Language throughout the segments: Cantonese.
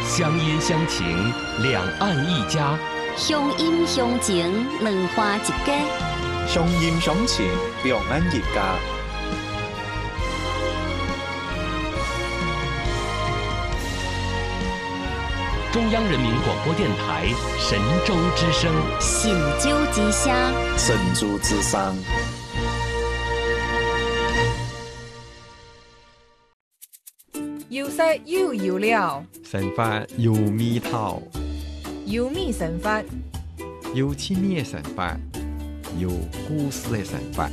乡音乡情，两岸一家； 乡音乡情，两花一家。 乡音乡情，两岸一家。 中央人民广播电台神州之声， 神州之声， 神州之声。 要識要要了， 神法有味道， 有味神法， 有趣味的神法，有故事的神法。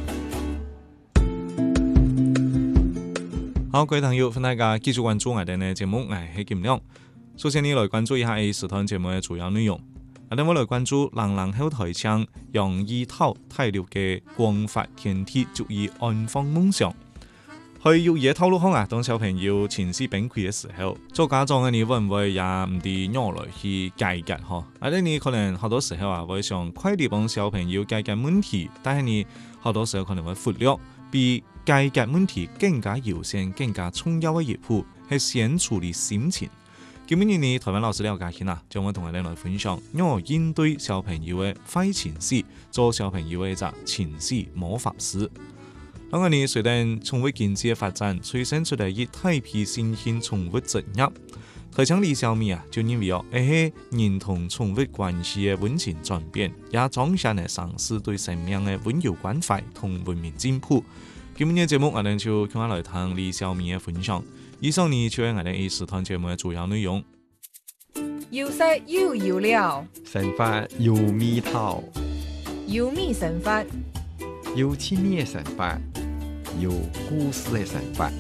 好，各位朋友，歡迎大家繼續關注我哋嘅節目，我係金亮。首先，你來關注一下時段節目嘅主要內容。我哋來關注人人後台唱楊怡濤睇了嘅光發天地足以安放夢想。去要嘢透露下當小朋友前思崩潰嘅時候，做家長嘅你會唔會也唔啲讓來去解決嗬？或者你可能好多時候會想快啲幫小朋友解決問題，但係你好多時候可能會忽略比解決問題更加優先、更加重要嘅一步係先處理心情。今年呢，台灣老師了解下將會同我哋來分享如何應對小朋友嘅壞情緒，做小朋友嘅一個情緒魔法師。當然呢，隨着寵物經濟嘅發展，催生出嚟一大批新興寵物職業。台長李小米就認為人同寵物關係嘅溫情轉變，也彰顯咗城市對生命嘅溫柔關懷同文明進步。今日嘅節目我哋就跟我來聽李小米嘅分享。以上呢就係我哋時段節目嘅主要內容。 要識要要了， 神法有味道， 有味神法， 有趣味的神法，有故事的神法。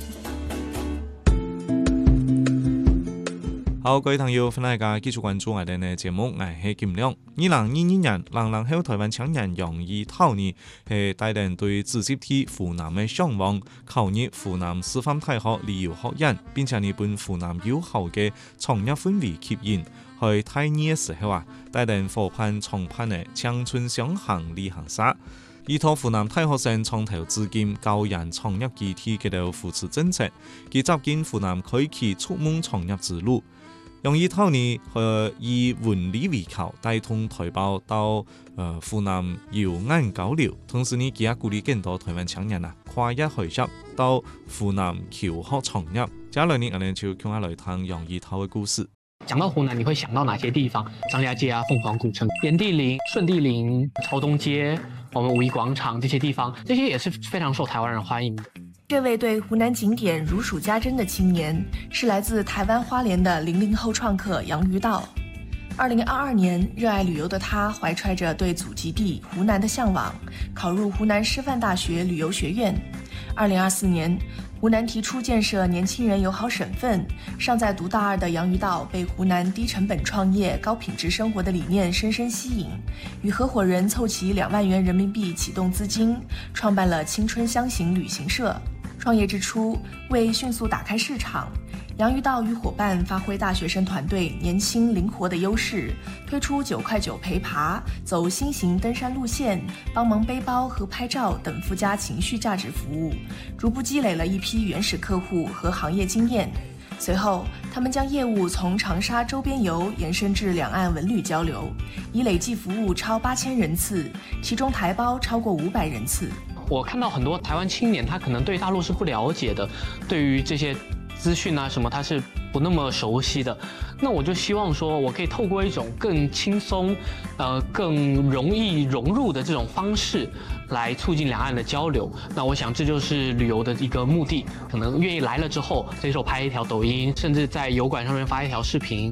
好，各位朋友，歡迎大家繼續關注我哋嘅節目，我係金亮。2022年，人人後台灣青年楊怡濤呢係帶領對自習體湖南嘅向往，考入湖南師範大學理療學院，並且呢本湖南友好嘅創業氛圍吸引。去大二嘅時候帶領夥伴創辦嘅青春相行旅行社，依託湖南大學生創投資金教人創業基地嘅度扶持政策，佢集建湖南開啟觸夢創業之路。楊怡濤呢以文理為靠，帶動台胞到湖南遊岸交流，同時呢，佢也鼓勵更多台灣青年跨越學習到湖南求學創業。接下來呢，我哋就跟我來聽楊怡濤嘅故事。 講到湖南，你會想到哪些地方？張家界啊，鳳凰古城、炎帝陵、順帝陵、朝東街、我們五一廣場這些地方，這些也是非常受台灣人歡迎。 這位對湖南景點如數家珍的青年，是來自台灣花蓮的00後創客楊於道。2022年，熱愛旅遊的他懷揣着對祖籍地湖南的向往，考入湖南師範大學旅遊學院。2024年，湖南提出建設年輕人友好省份，尚在讀大2的楊於道被湖南低成本創業、高品質生活的理念深深吸引，與合夥人湊齊2萬元人民幣啟動資金，創辦了青春相行旅行社。創業之初，為迅速打開市場，楊於道與夥伴發揮大學生團隊年輕靈活的優勢，推出9塊9陪爬、走新型登山路線、幫忙背包和拍照等附加情緒價值服務，逐步積累了一批原始客戶和行業經驗。隨後，他們將業務從長沙周邊遊延伸至兩岸文旅交流，已累計服務超8000人次，其中台胞超過500人次。 我看到很多台灣青年，他可能對大陸是不了解的，對於這些資訊啊什麼，他是不那麼熟悉的。那我就希望說，我可以透過一種更輕鬆、更容易融入的這種方式，來促進兩岸的交流。那我想這就是旅遊的一個目的。可能願意來了之後，隨手拍一條抖音，甚至在油管上面發一條視頻。